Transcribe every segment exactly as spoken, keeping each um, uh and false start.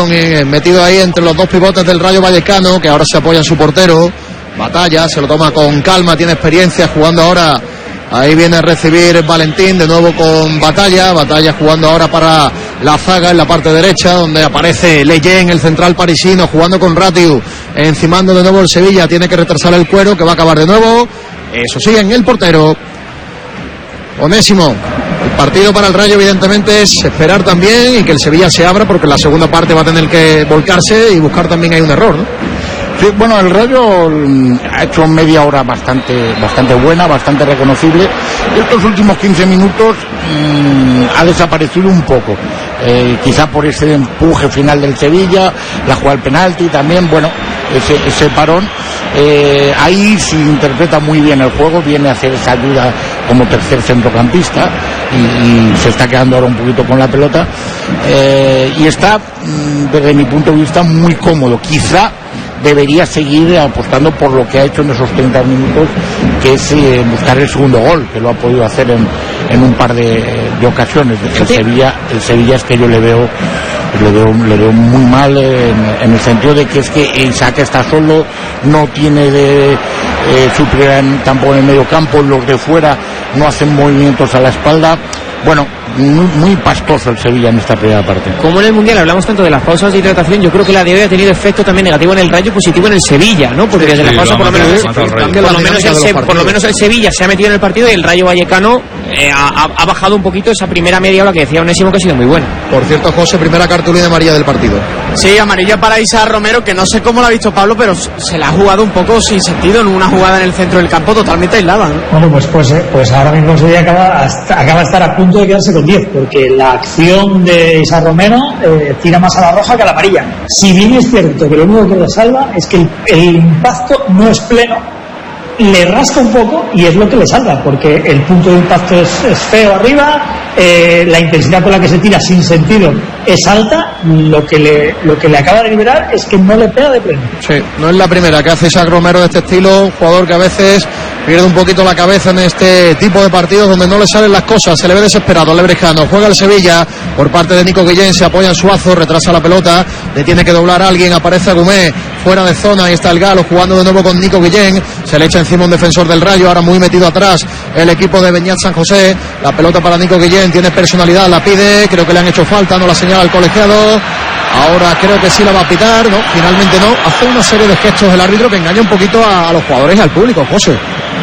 balón eh, metido ahí entre los dos pivotes del Rayo Vallecano, que ahora se apoya en su portero. Batalla, se lo toma con calma, tiene experiencia jugando ahora. Ahí viene a recibir Valentín, de nuevo con Batalla. Batalla jugando ahora para la zaga en la parte derecha, donde aparece Leyen, el central parisino, jugando con Ratiu, encimando de nuevo el Sevilla. Tiene que retrasar el Cuero, que va a acabar de nuevo. Eso sí, en el portero Onésimo. El partido para el Rayo evidentemente es esperar también y que el Sevilla se abra, porque en la segunda parte va a tener que volcarse y buscar también ahí un error, ¿no? Sí, bueno, el Rayo ha hecho media hora bastante bastante buena, bastante reconocible. Estos últimos quince minutos mmm, ha desaparecido un poco. Eh, quizá por ese empuje final del Sevilla, la jugada al penalti también, bueno, ese, ese parón. Eh, ahí se interpreta muy bien el juego, viene a hacer esa ayuda como tercer centrocampista y, y se está quedando ahora un poquito con la pelota. Eh, y está, mmm, desde mi punto de vista, muy cómodo. Quizá debería seguir apostando por lo que ha hecho en esos treinta minutos, que es eh, buscar el segundo gol, que lo ha podido hacer en, en un par de, de ocasiones. El Sevilla, el Sevilla es que yo le veo le veo, le veo muy mal en, en el sentido de que es que Isaac está solo, no tiene de eh, su prioridad tampoco en el medio campo, los de fuera no hacen movimientos a la espalda. Bueno, muy, muy pastoso el Sevilla en esta primera parte. Como en el Mundial hablamos tanto de las pausas de hidratación, yo creo que la de hoy ha tenido efecto también negativo en el Rayo, positivo en el Sevilla, ¿no? Porque desde sí, la pausa por lo menos el, por, lo menos el Se, por lo menos el Sevilla se ha metido en el partido y el Rayo Vallecano eh, ha, ha bajado un poquito esa primera media hora que decía Onésimo, que ha sido muy buena. Por cierto, José, primera cartulina amarilla del partido. Sí, amarilla para Isa Romero, que no sé cómo lo ha visto Pablo, pero se la ha jugado un poco sin sentido, en una jugada en el centro del campo totalmente aislada, ¿no? Bueno, pues pues, eh, pues ahora mismo el Sevilla acaba, hasta, acaba de estar a punto de quedarse con diez, porque la acción de Isa Romero eh, tira más a la roja que a la amarilla. Si bien es cierto que lo único que le salva es que el, el impacto no es pleno, le rasca un poco y es lo que le salva, porque el punto de impacto es, es feo arriba, eh, la intensidad con la que se tira sin sentido es alta, lo que le lo que le acaba de liberar es que no le pega de pleno. Sí, no es la primera que hace Isaac Romero de este estilo, un jugador que a veces pierde un poquito la cabeza en este tipo de partidos donde no le salen las cosas, se le ve desesperado al lebrijano. Juega el Sevilla por parte de Nico Guillén, se apoya en Suazo, retrasa la pelota, le tiene que doblar a alguien, aparece Agumé fuera de zona, ahí está el Galo jugando de nuevo con Nico Guillén, se le echa encima un defensor del Rayo, ahora muy metido atrás el equipo de Beñat San José, la pelota para Nico Guillén, tiene personalidad, la pide, creo que le han hecho falta, no la señala el colegiado, ahora creo que sí la va a pitar, no, finalmente no, hace una serie de gestos el árbitro que engaña un poquito a, a los jugadores y al público, José.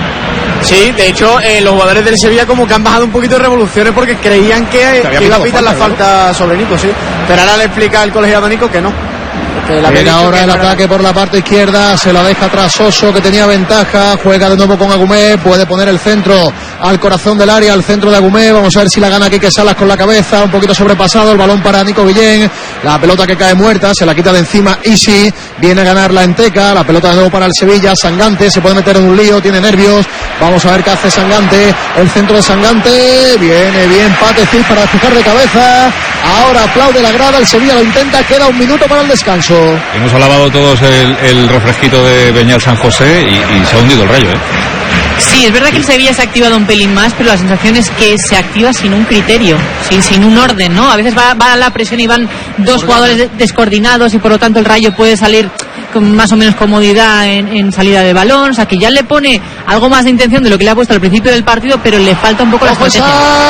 Sí, de hecho, eh, los jugadores del Sevilla como que han bajado un poquito de revoluciones porque creían que, que iba a pitar la falta, ¿no?, sobre Nico, sí. Pero ahora le explica el colegiado Nico que no. Viene ahora el ataque por la parte izquierda, se la deja atrás Soso, que tenía ventaja, juega de nuevo con Agumé, puede poner el centro al corazón del área, al centro de Agumé, vamos a ver si la gana Quique Salas con la cabeza, un poquito sobrepasado, el balón para Nico Guillén, la pelota que cae muerta, se la quita de encima Isi, viene a ganar la Enteca, la pelota de nuevo para el Sevilla, Sangante, se puede meter en un lío, tiene nervios, vamos a ver qué hace Sangante, el centro de Sangante, viene bien Patecil para fijar de cabeza, ahora aplaude la grada, el Sevilla lo intenta, queda un minuto para el descanso. Hemos alabado todos el, el refresquito de Beñat San José y, y se ha hundido el Rayo, ¿eh? Sí, es verdad que el Sevilla se ha activado un pelín más, pero la sensación es que se activa sin un criterio, sin, sin un orden, ¿no? A veces va, va a la presión y van dos jugadores descoordinados y por lo tanto el Rayo puede salir con más o menos comodidad en, en salida de balón, o sea que ya le pone algo más de intención de lo que le ha puesto al principio del partido, pero le falta un poco la estrategia.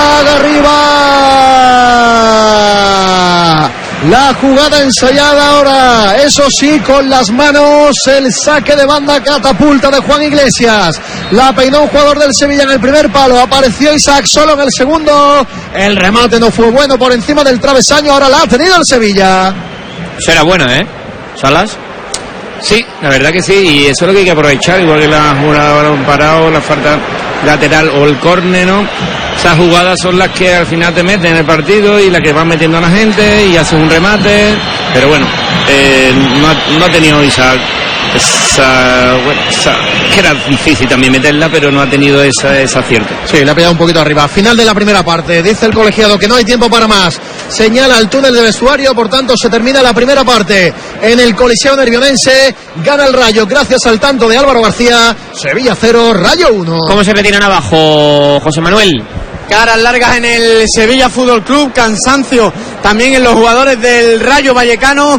¡Arriba! La jugada ensayada ahora, eso sí, con las manos, el saque de banda catapulta de Juan Iglesias. La peinó un jugador del Sevilla en el primer palo, apareció Isaac solo en el segundo. El remate no fue bueno por encima del travesaño, ahora la ha tenido el Sevilla. Será buena, ¿eh? ¿Salas? Sí, la verdad que sí, y eso es lo que hay que aprovechar, igual que la jugada balón parado, la falta lateral o el córner, ¿no? Esas jugadas son las que al final te meten en el partido y las que van metiendo a la gente y hacen un remate, pero bueno, eh, no, ha, no ha tenido Isaac esa, bueno, esa, que era difícil también meterla, pero no ha tenido esa, ese acierto. Sí, le ha pillado un poquito arriba. Final de la primera parte, dice el colegiado que no hay tiempo para más, señala el túnel de vestuario, por tanto se termina la primera parte en el Coliseo Nervionense, gana el Rayo gracias al tanto de Álvaro García, Sevilla cero, Rayo uno. ¿Cómo se retiran abajo, José Manuel? Caras largas en el Sevilla Fútbol Club, cansancio también en los jugadores del Rayo Vallecano,